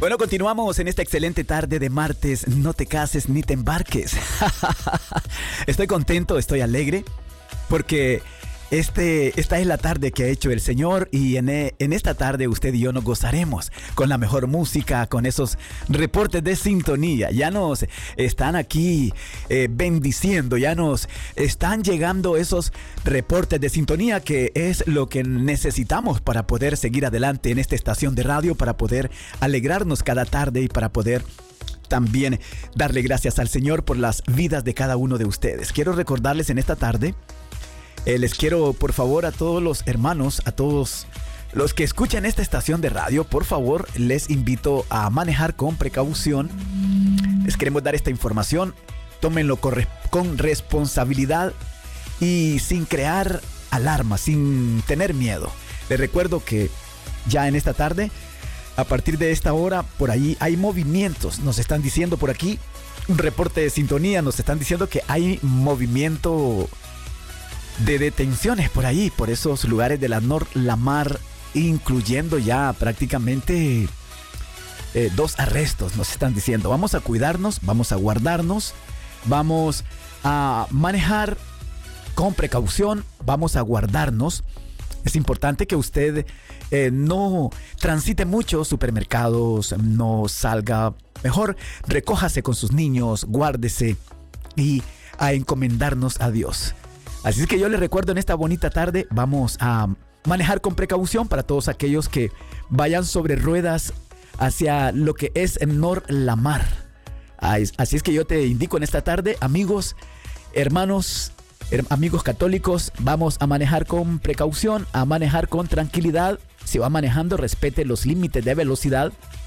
Bueno, continuamos en esta excelente tarde de martes. No te cases ni te embarques. Estoy contento, estoy alegre, porque esta es la tarde que ha hecho el Señor, y en esta tarde usted y yo nos gozaremos con la mejor música, con esos reportes de sintonía. Ya nos están aquí bendiciendo, ya nos están llegando esos reportes de sintonía, que es lo que necesitamos para poder seguir adelante en esta estación de radio, para poder alegrarnos cada tarde y para poder también darle gracias al Señor por las vidas de cada uno de ustedes. Quiero recordarles en esta tarde, les quiero, por favor, a todos los hermanos, a todos los que escuchan esta estación de radio, por favor, les invito a manejar con precaución. Les queremos dar esta información. Tómenlo con responsabilidad y sin crear alarma, sin tener miedo. Les recuerdo que ya en esta tarde, a partir de esta hora, por ahí hay movimientos. Nos están diciendo por aquí, un reporte de sintonía, nos están diciendo que hay movimiento de detenciones por ahí, por esos lugares de la mar, incluyendo ya prácticamente 2 arrestos, nos están diciendo. Vamos a cuidarnos, vamos a guardarnos, vamos a manejar con precaución, vamos a guardarnos. Es importante que usted no transite muchos supermercados, no salga. Mejor recójase con sus niños, guárdese y a encomendarnos a Dios. Así es que yo les recuerdo, en esta bonita tarde vamos a manejar con precaución para todos aquellos que vayan sobre ruedas hacia lo que es la mar. Así es que yo te indico en esta tarde, amigos, hermanos, amigos católicos, vamos a manejar con precaución, a manejar con tranquilidad. Si va manejando, respete los límites de velocidad.